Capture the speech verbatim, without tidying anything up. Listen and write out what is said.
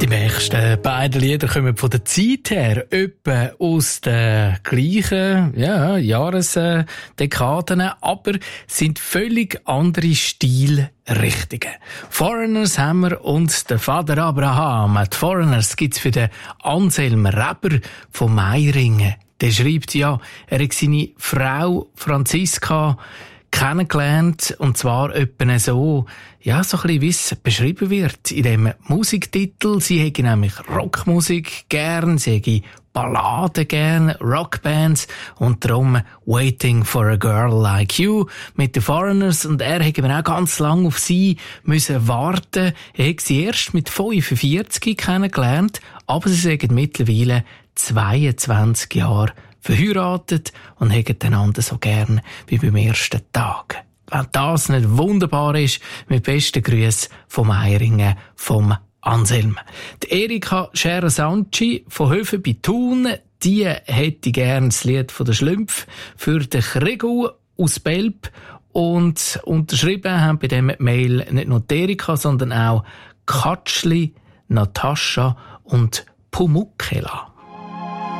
Die nächsten beiden Lieder kommen von der Zeit her etwa aus den gleichen ja, Jahresdekaden, aber sind völlig andere Stilrichtungen. Foreigners haben wir und der Vater Abraham. Die Foreigners gibt's für den Anselm Reber von Meiringen. Der schreibt ja, er hat seine Frau Franziska kennengelernt, und zwar etwa so, ja, so ein bisschen, wie es beschrieben wird in dem Musiktitel. Sie hätte nämlich Rockmusik gern, sie hätte Balladen gern, Rockbands, und darum Waiting for a Girl Like You mit den Foreigners, und er hätte auch ganz lange auf sie müssen warten. Er hätte sie erst mit fünfundvierzig kennengelernt, aber sie sagen mittlerweile zweiundzwanzig Jahre verheiratet und haben einander so gern wie beim ersten Tag. Wenn das nicht wunderbar ist, mit besten Grüßen vom Meiringen, vom Anselm. Die Erika Scherer-Sanci von Höfen bei Thun, die hätte gern das Lied von der Schlümpf für den Kregu aus Belp, und unterschrieben haben bei dem Mail nicht nur die Erika, sondern auch Katschli, Natascha und Pumukkela.